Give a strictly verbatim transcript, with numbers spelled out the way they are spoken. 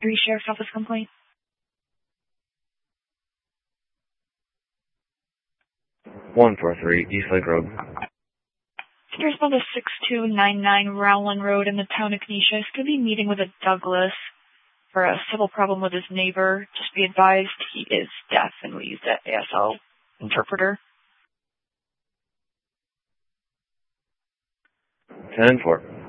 three Sheriff's Office complaint. one four three East Lake Road. Can you respond to six two nine nine Rowland Road in the town of Kenesha? He's going to be meeting with a Douglas for a civil problem with his neighbor. Just be advised he is deaf and we use that A S L interpreter. ten four.